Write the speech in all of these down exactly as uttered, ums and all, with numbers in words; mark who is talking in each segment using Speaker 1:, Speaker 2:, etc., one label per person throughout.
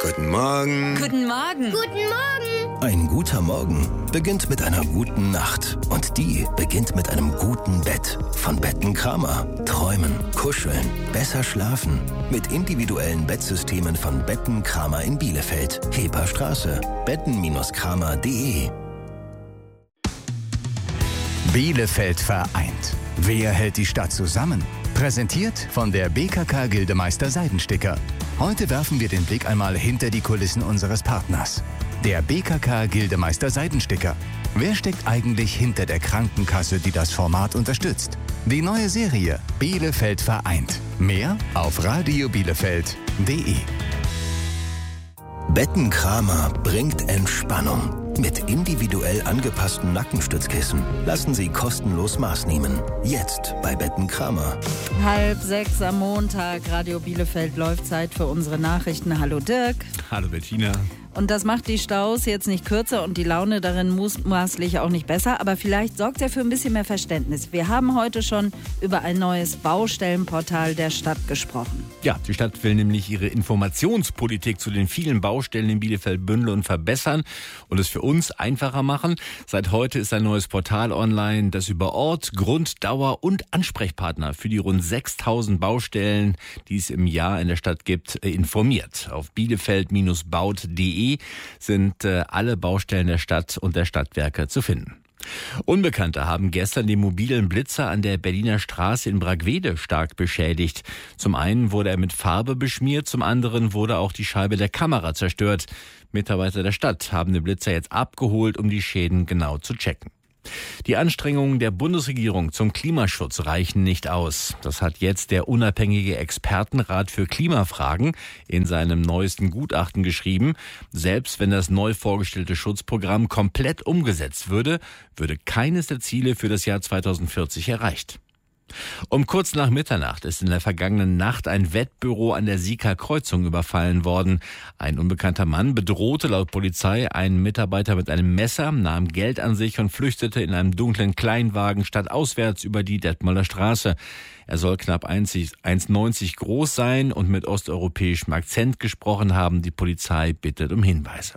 Speaker 1: Guten Morgen.
Speaker 2: Guten Morgen.
Speaker 3: Guten Morgen.
Speaker 4: Ein guter Morgen beginnt mit einer guten Nacht. Und die beginnt mit einem guten Bett. Von Betten Kramer. Träumen, kuscheln, besser schlafen. Mit individuellen Bettsystemen von Betten Kramer in Bielefeld. Heperstraße. betten Kramer punkt de.
Speaker 5: Bielefeld vereint. Wer hält die Stadt zusammen? Präsentiert von der B K K Gildemeister Seidensticker. Heute werfen wir den Blick einmal hinter die Kulissen unseres Partners. Der B K K Gildemeister Seidensticker. Wer steckt eigentlich hinter der Krankenkasse, die das Format unterstützt? Die neue Serie Bielefeld vereint. Mehr auf radio bielefeld punkt de.
Speaker 4: Betten Kramer bringt Entspannung. Mit individuell angepassten Nackenstützkissen lassen Sie kostenlos Maß nehmen. Jetzt bei Betten Kramer.
Speaker 2: Halb sechs am Montag, Radio Bielefeld läuft Zeit für unsere Nachrichten. Hallo Dirk.
Speaker 6: Hallo Bettina.
Speaker 2: Und das macht die Staus jetzt nicht kürzer und die Laune darin mutmaßlich auch nicht besser, aber vielleicht sorgt er für ein bisschen mehr Verständnis. Wir haben heute schon über ein neues Baustellenportal der Stadt gesprochen.
Speaker 6: Ja, die Stadt will nämlich ihre Informationspolitik zu den vielen Baustellen in Bielefeld bündeln und verbessern und es für uns einfacher machen. Seit heute ist ein neues Portal online, das über Ort, Grund, Dauer und Ansprechpartner für die rund sechstausend Baustellen, die es im Jahr in der Stadt gibt, informiert. Auf bielefeld baut punkt de sind äh, alle Baustellen der Stadt und der Stadtwerke zu finden. Unbekannte haben gestern den mobilen Blitzer an der Berliner Straße in Bragwede stark beschädigt. Zum einen wurde er mit Farbe beschmiert, zum anderen wurde auch die Scheibe der Kamera zerstört. Mitarbeiter der Stadt haben den Blitzer jetzt abgeholt, um die Schäden genau zu checken. Die Anstrengungen der Bundesregierung zum Klimaschutz reichen nicht aus. Das hat jetzt der unabhängige Expertenrat für Klimafragen in seinem neuesten Gutachten geschrieben. Selbst wenn das neu vorgestellte Schutzprogramm komplett umgesetzt würde, würde keines der Ziele für das Jahr zweitausendvierzig erreicht. Um kurz nach Mitternacht ist in der vergangenen Nacht ein Wettbüro an der Sieker Kreuzung überfallen worden. Ein unbekannter Mann bedrohte laut Polizei einen Mitarbeiter mit einem Messer, nahm Geld an sich und flüchtete in einem dunklen Kleinwagen stadtauswärts über die Detmolder Straße. Er soll knapp eins Komma neunzig groß sein und mit osteuropäischem Akzent gesprochen haben. Die Polizei bittet um Hinweise.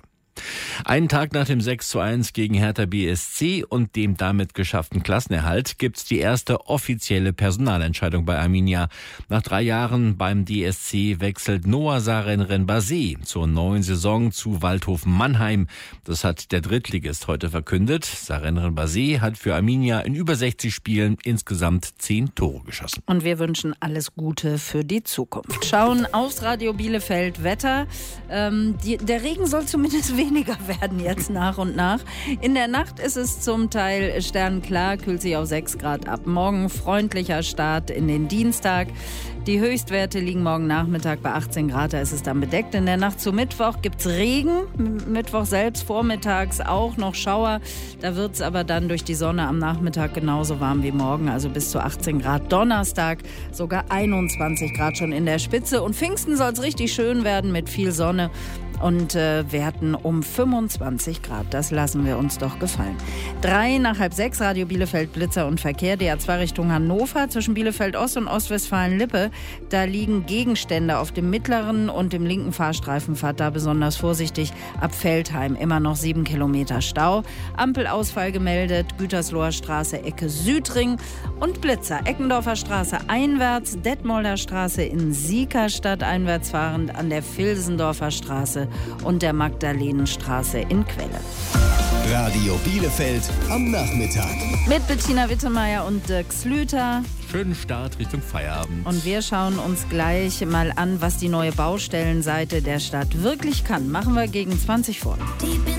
Speaker 6: Einen Tag nach dem sechs zu eins gegen Hertha B S C und dem damit geschafften Klassenerhalt gibt's die erste offizielle Personalentscheidung bei Arminia. Nach drei Jahren beim D S C wechselt Noah Sarenren-Basé zur neuen Saison zu Waldhofen Mannheim. Das hat der Drittligist heute verkündet. Sarenren-Basé hat für Arminia in über sechzig Spielen insgesamt zehn Tore geschossen.
Speaker 2: Und wir wünschen alles Gute für die Zukunft. Schauen aufs Radio Bielefeld Wetter. Ähm, die, der Regen soll zumindest weniger werden jetzt nach und nach. In der Nacht ist es zum Teil sternklar, kühlt sich auf sechs Grad ab. Morgen freundlicher Start in den Dienstag. Die Höchstwerte liegen morgen Nachmittag bei achtzehn Grad, da ist es dann bedeckt. In der Nacht zu Mittwoch gibt es Regen, Mittwoch selbst vormittags auch noch Schauer. Da wird es aber dann durch die Sonne am Nachmittag genauso warm wie morgen, also bis zu achtzehn Grad. Donnerstag sogar einundzwanzig Grad schon in der Spitze. Und Pfingsten soll es richtig schön werden mit viel Sonne. Und äh, Werten um fünfundzwanzig Grad. Das lassen wir uns doch gefallen. Drei nach halb sechs, Radio Bielefeld Blitzer und Verkehr. D A zwei Richtung Hannover zwischen Bielefeld Ost und Ostwestfalen-Lippe. Da liegen Gegenstände auf dem mittleren und dem linken Fahrstreifen. Fahrt da besonders vorsichtig. Ab Feldheim immer noch sieben Kilometer Stau. Ampelausfall gemeldet. Gütersloher Straße, Ecke Südring. Und Blitzer. Eckendorfer Straße einwärts. Detmolder Straße in Siekerstadt einwärts fahrend an der Vilsendorfer Straße und der Magdalenenstraße in Quelle.
Speaker 4: Radio Bielefeld am Nachmittag.
Speaker 2: Mit Bettina Wittemeyer und Dirk Slüter.
Speaker 6: Schönen Start Richtung Feierabend.
Speaker 2: Und wir schauen uns gleich mal an, was die neue Baustellenseite der Stadt wirklich kann. Machen wir gegen zwanzig vor.